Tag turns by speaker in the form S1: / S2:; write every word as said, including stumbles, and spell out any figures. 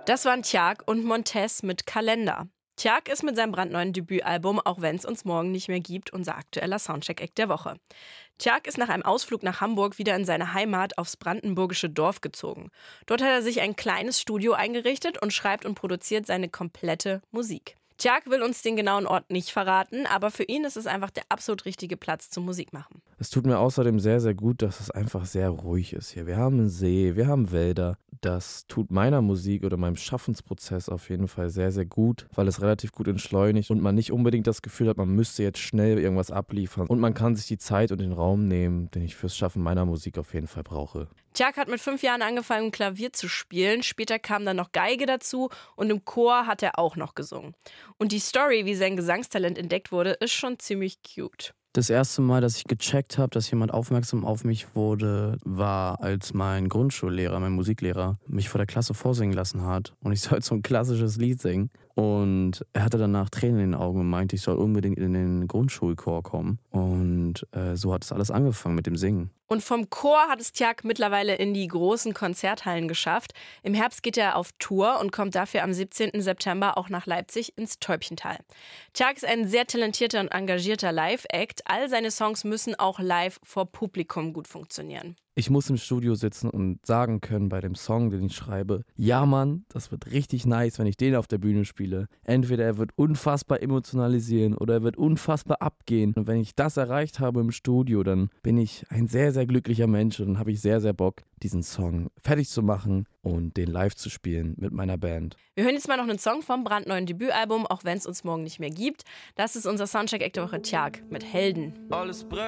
S1: Das waren Tjag und Montez mit Kalender. Tjag ist mit seinem brandneuen Debütalbum Auch wenn's uns morgen nicht mehr gibt unser aktueller Soundcheck-Act der Woche. Tjag ist nach einem Ausflug nach Hamburg wieder in seine Heimat aufs brandenburgische Dorf gezogen. Dort hat er sich ein kleines Studio eingerichtet und schreibt und produziert seine komplette Musik. Tjag will uns den genauen Ort nicht verraten, aber für ihn ist es einfach der absolut richtige Platz zum Musikmachen.
S2: Es tut mir außerdem sehr, sehr gut, dass es einfach sehr ruhig ist hier. Wir haben einen See, wir haben Wälder. Das tut meiner Musik oder meinem Schaffensprozess auf jeden Fall sehr, sehr gut, weil es relativ gut entschleunigt und man nicht unbedingt das Gefühl hat, man müsste jetzt schnell irgendwas abliefern. Und man kann sich die Zeit und den Raum nehmen, den ich fürs Schaffen meiner Musik auf jeden Fall brauche.
S1: Tjag hat mit fünf Jahren angefangen, Klavier zu spielen. Später kam dann noch Geige dazu und im Chor hat er auch noch gesungen. Und die Story, wie sein Gesangstalent entdeckt wurde, ist schon ziemlich cute.
S3: Das erste Mal, dass ich gecheckt habe, dass jemand aufmerksam auf mich wurde, war, als mein Grundschullehrer, mein Musiklehrer, mich vor der Klasse vorsingen lassen hat. Und ich sollte so ein klassisches Lied singen. Und er hatte danach Tränen in den Augen und meinte, ich soll unbedingt in den Grundschulchor kommen. Und äh, so hat es alles angefangen mit dem Singen.
S1: Und vom Chor hat es Tjag mittlerweile in die großen Konzerthallen geschafft. Im Herbst geht er auf Tour und kommt dafür am siebzehnten September auch nach Leipzig ins Täubchental. Tjag ist ein sehr talentierter und engagierter Live-Act. All seine Songs müssen auch live vor Publikum gut funktionieren.
S2: Ich muss im Studio sitzen und sagen können bei dem Song, den ich schreibe, ja Mann, das wird richtig nice, wenn ich den auf der Bühne spiele. Entweder er wird unfassbar emotionalisieren oder er wird unfassbar abgehen. Und wenn ich das erreicht habe im Studio, dann bin ich ein sehr, sehr glücklicher Mensch und dann habe ich sehr, sehr Bock, diesen Song fertig zu machen und den live zu spielen mit meiner Band.
S1: Wir hören jetzt mal noch einen Song vom brandneuen Debütalbum, Auch wenn's uns morgen nicht mehr gibt. Das ist unser Soundcheck-Act der Woche, Tjag mit Helden.
S4: Alles brennt.